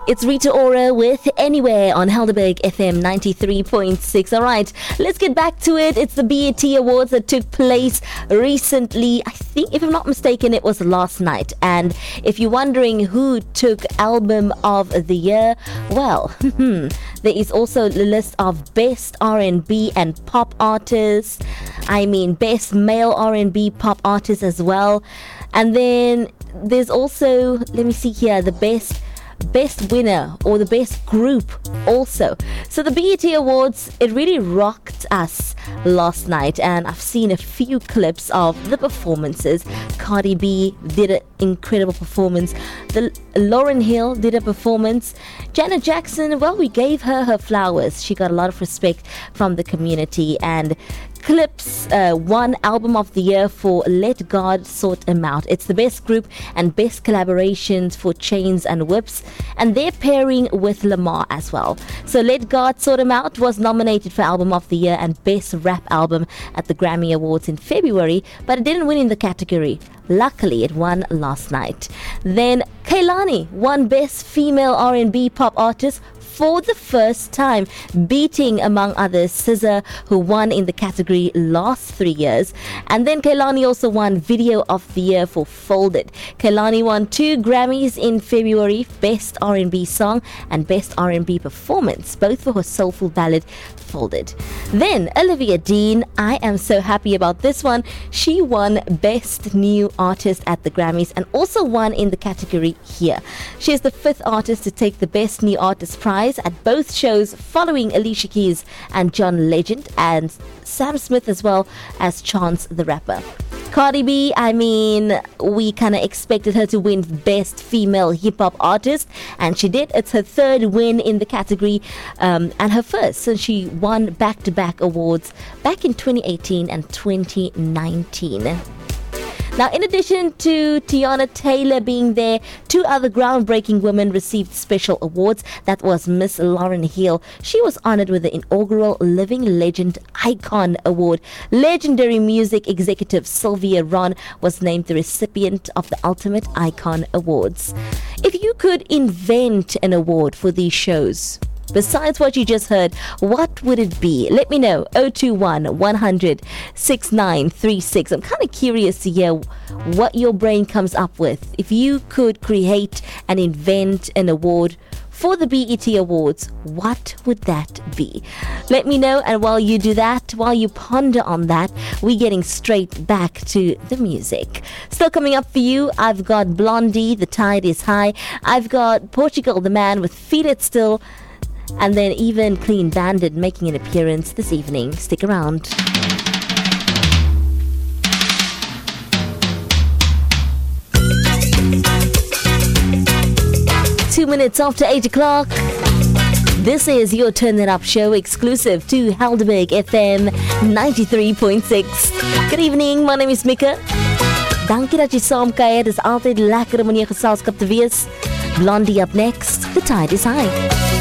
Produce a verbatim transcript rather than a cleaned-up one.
It's Rita Ora with Anywhere on Helderberg F M ninety-three point six. All right, let's get back to it. It's the B E T Awards that took place recently. I think, if I'm not mistaken, it was last night. And if you're wondering who took Album of the Year, well, there is also the list of Best R and B and Pop Artists. I mean, Best Male R and B Pop Artist as well. And then there's also, let me see here, the Best Best winner or the best group also. So the B E T Awards, it really rocked us last night, and I've seen a few clips of the performances. Cardi B did an incredible performance. The Lauryn Hill did a performance. Janet Jackson, well, we gave her her flowers. She got a lot of respect from the community. And Clips uh, won Album of the Year for Let God Sort 'Em Out. It's the best group and best collaborations for Chains and Whips, and they're pairing with Lamar as well. So Let God Sort 'Em Out was nominated for Album of the Year and Best Rap Album at the Grammy Awards in February, but it didn't win in the category. Luckily, it won last night. Then Kehlani won Best Female R and B Pop Artist for the first time, beating, among others, S Z A, who won in the category last three years. And then Kehlani also won Video of the Year for Folded. Kehlani won two Grammys in February, Best R and B Song and Best R and B Performance, both for her soulful ballad, Folded. Then Olivia Dean, I am so happy about this one. She won Best New Artist at the Grammys and also won in the category here. She is the fifth artist to take the Best New Artist prize at both shows, following Alicia Keys and John Legend, and Sam Smith as well as Chance the Rapper. Cardi B, I mean, we kind of expected her to win Best Female Hip Hop Artist, and she did. It's her third win in the category, um, and her first since she won back-to-back awards back in twenty eighteen and twenty nineteen. Now, in addition to Tiana Taylor being there, two other groundbreaking women received special awards. That was Miss Lauryn Hill. She was honored with the inaugural Living Legend Icon Award. Legendary music executive Sylvia Ron was named the recipient of the Ultimate Icon Awards. If you could invent an award for these shows, besides what you just heard, what would it be? Let me know. oh two one, one hundred, sixty-nine thirty-six. I'm kind of curious to hear what your brain comes up with. If you could create and invent an award for the B E T Awards, what would that be? Let me know, and while you do that, while you ponder on that, we're getting straight back to the music. Still coming up for you, I've got Blondie, The Tide Is High. I've got Portugal, The Man with Feel It Still. And then even Clean Bandit making an appearance this evening. Stick around. Two minutes after eight o'clock. This is your Turn It Up show, exclusive to Helderberg F M ninety-three point six. Good evening, my name is Mika. Dankie dat jy saamkuier. Dis altyd lekker om in jou geselskap te wees. Blondie up next. The Tide Is High.